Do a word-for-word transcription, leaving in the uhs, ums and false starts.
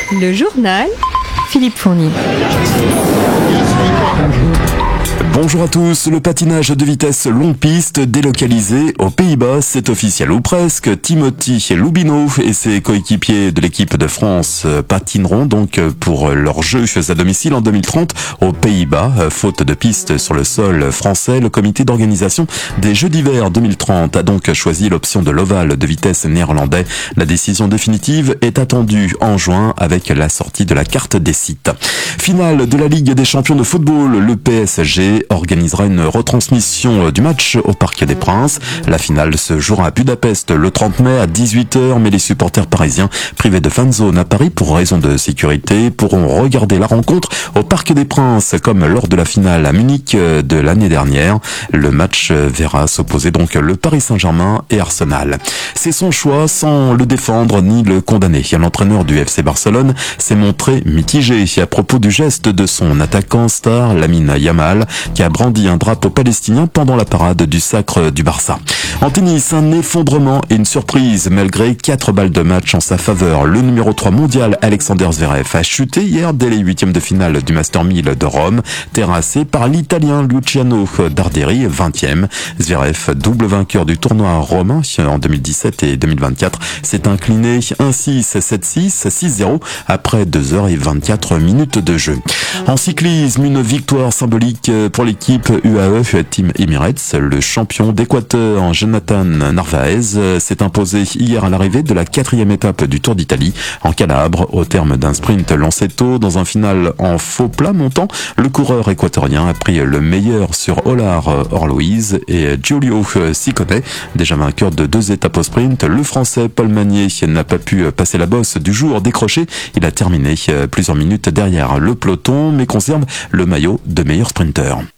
Le journal Philippe Fournier. Bonjour à tous, le patinage de vitesse longue piste délocalisé aux Pays-Bas, c'est officiel ou presque. Timothy Loubino et ses coéquipiers de l'équipe de France patineront donc pour leurs Jeux à domicile en deux mille trente aux Pays-Bas. Faute de piste sur le sol français, le comité d'organisation des Jeux d'hiver deux mille trente a donc choisi l'option de l'ovale de vitesse néerlandais. La décision définitive est attendue en juin avec la sortie de la carte des sites. Finale de la Ligue des champions de football, le P S G organisera une retransmission du match au Parc des Princes. La finale se jouera à Budapest le trente mai à dix-huit heures, mais les supporters parisiens privés de fan zone à Paris pour raison de sécurité pourront regarder la rencontre au Parc des Princes comme lors de la finale à Munich de l'année dernière. Le match verra s'opposer donc le Paris Saint-Germain et Arsenal. C'est son choix sans le défendre ni le condamner. L'entraîneur du F C Barcelone s'est montré mitigé à propos du geste de son attaquant star Lamine Yamal qui a brandi un drapeau palestinien pendant la parade du sacre du Barça. En tennis, un effondrement et une surprise malgré quatre balles de match en sa faveur. Le numéro trois mondial Alexander Zverev a chuté hier dès les huitièmes de finale du Master mille de Rome, terrassé par l'Italien Luciano Darderi, vingtième. Zverev, double vainqueur du tournoi romain en deux mille dix-sept et deux mille vingt-quatre, s'est incliné un six, sept six, six zéro après deux heures et vingt-quatre minutes de jeu. En cyclisme, une victoire symbolique pour l'équipe U A E Team Emirates. Le champion d'Équateur, Jonathan Narvaez, s'est imposé hier à l'arrivée de la quatrième étape du Tour d'Italie en Calabre au terme d'un sprint lancé tôt dans un final en faux plat montant. Le coureur équatorien a pris le meilleur sur Olar Orloise et Giulio Ciccone, déjà vainqueur de deux étapes au sprint. Le français Paul Magnier n'a pas pu passer la bosse du jour décroché. Il a terminé plusieurs minutes derrière le peloton mais conserve le maillot de meilleur sprinter.